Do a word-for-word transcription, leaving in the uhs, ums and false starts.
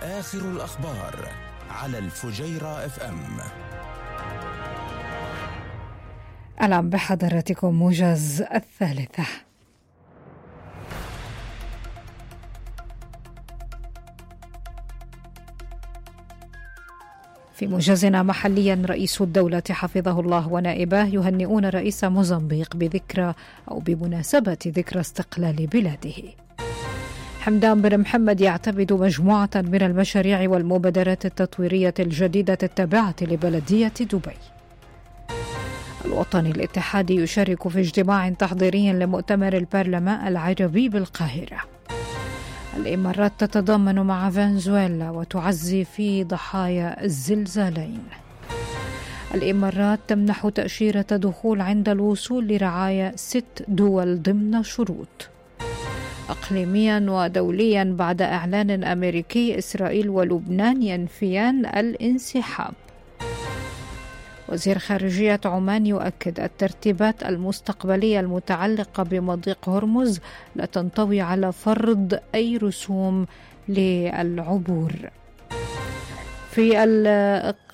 آخر الأخبار على الفجيرة اف ام. الآن بحضراتكم موجز الثالثة. في موجزنا محليا، رئيس الدولة حفظه الله ونائبه يهنئون رئيس موزمبيق بذكرى أو بمناسبة ذكرى استقلال بلاده. حمدان بن محمد يعتمد مجموعة من المشاريع والمبادرات التطويرية الجديدة التابعة لبلدية دبي. الوطني الاتحادي يشارك في اجتماع تحضيري لمؤتمر البرلمان العربي بالقاهرة. الإمارات تتضامن مع فنزويلا وتعزي في ضحايا الزلزالين. الإمارات تمنح تأشيرة دخول عند الوصول لرعاية ست دول ضمن شروط. أقليميا ودوليا، بعد إعلان أمريكي، إسرائيل ولبنان ينفيان الانسحاب. وزير خارجية عمان يؤكد الترتيبات المستقبلية المتعلقة بمضيق هرمز لا تنطوي على فرض أي رسوم للعبور. في